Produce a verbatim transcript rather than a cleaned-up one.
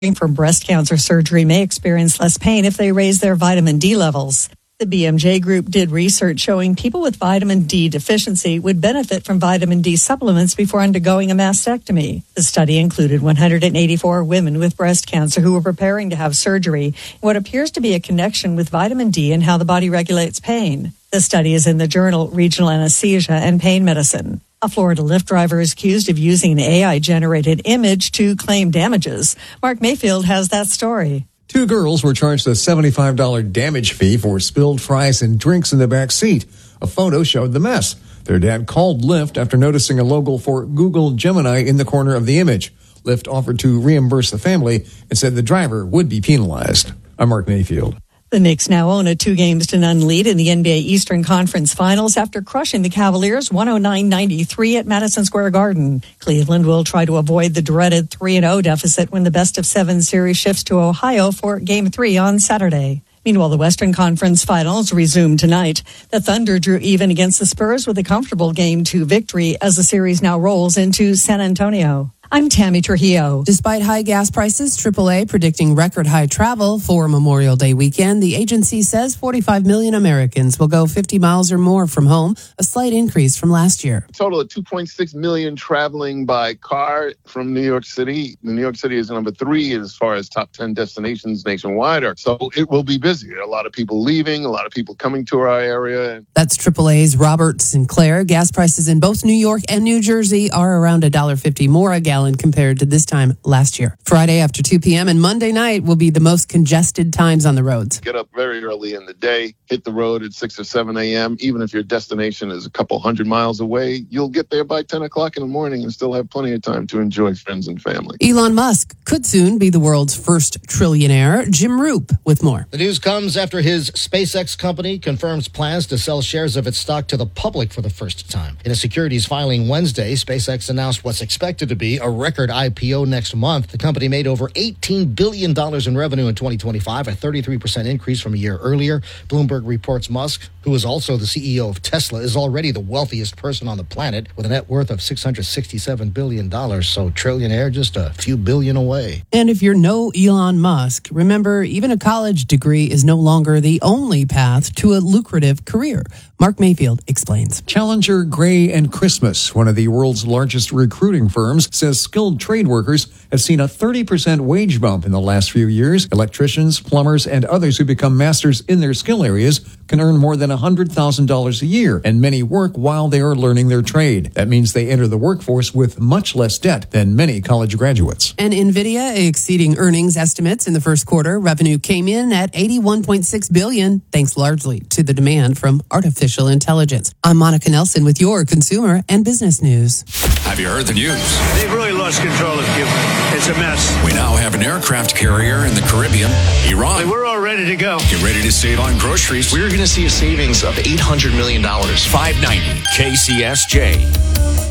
from breast cancer surgery may experience less pain if they raise their vitamin D levels. The B M J Group did research showing people with vitamin D deficiency would benefit from vitamin D supplements before undergoing a mastectomy. The study included one hundred eighty-four women with breast cancer who were preparing to have surgery, what appears to be a connection with vitamin D and how the body regulates pain. The study is in the journal Regional Anesthesia and Pain Medicine. A Florida Lyft driver is accused of using an A I-generated image to claim damages. Mark Mayfield has that story. Two girls were charged a seventy-five dollars damage fee for spilled fries and drinks in the back seat. A photo showed the mess. Their dad called Lyft after noticing a logo for Google Gemini in the corner of the image. Lyft offered to reimburse the family and said the driver would be penalized. I'm Mark Mayfield. The Knicks now own a two games to none lead in the N B A Eastern Conference Finals after crushing the Cavaliers one oh nine ninety-three at Madison Square Garden. Cleveland will try to avoid the dreaded three and oh deficit when the best of seven series shifts to Ohio for Game three on Saturday. Meanwhile, the Western Conference Finals resume tonight. The Thunder drew even against the Spurs with a comfortable Game two victory as the series now rolls into San Antonio. I'm Tammy Trujillo. Despite high gas prices, triple A predicting record high travel for Memorial Day weekend. The agency says forty-five million Americans will go fifty miles or more from home, a slight increase from last year. A total of two point six million traveling by car from New York City. New York City is number three as far as top ten destinations nationwide. So it will be busy. A lot of people leaving, a lot of people coming to our area. That's triple A's Robert Sinclair. Gas prices in both New York and New Jersey are around one dollar fifty more a gallon compared to this time last year. Friday after two p.m. and Monday night will be the most congested times on the roads. Get up very early in the day, hit the road at six or seven a.m. Even if your destination is a couple hundred miles away, you'll get there by ten o'clock in the morning and still have plenty of time to enjoy friends and family. Elon Musk could soon be the world's first trillionaire. Jim Roop with more. The news comes after his SpaceX company confirms plans to sell shares of its stock to the public for the first time. In a securities filing Wednesday, SpaceX announced what's expected to be a record I P O next month. The company made over eighteen billion dollars in revenue in twenty twenty-five, a thirty-three percent increase from a year earlier. Bloomberg reports Musk, who is also the C E O of Tesla, is already the wealthiest person on the planet with a net worth of six hundred sixty-seven billion dollars. So trillionaire, just a few billion away. And if you're no Elon Musk, remember, even a college degree is no longer the only path to a lucrative career. Mark Mayfield explains. Challenger, Gray and Christmas, one of the world's largest recruiting firms, says skilled trade workers have seen a thirty percent wage bump in the last few years. Electricians, plumbers, and others who become masters in their skill areas can earn more than one hundred thousand dollars a year, and many work while they are learning their trade. That means they enter the workforce with much less debt than many college graduates. And NVIDIA exceeding earnings estimates in the first quarter. Revenue came in at eighty-one point six billion dollars, thanks largely to the demand from artificial intelligence. I'm Monica Nelson with your consumer and business news. Have you heard the news? They've really lost control of Cuba. It's a mess. We now have an aircraft carrier in the Caribbean, Iran. We're all ready to go. Get ready to save on groceries. We're going to see a savings of eight hundred million dollars. five ninety K C S J.